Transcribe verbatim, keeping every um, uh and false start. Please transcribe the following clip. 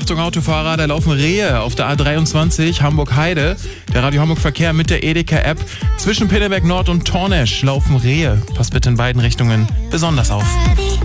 Achtung Autofahrer, da laufen Rehe auf der A dreiundzwanzig Hamburg-Heide. Der Radio Hamburg-Verkehr mit der Edeka-App. Zwischen Pinneberg Nord und Tornesch laufen Rehe. Passt bitte in beiden Richtungen besonders auf.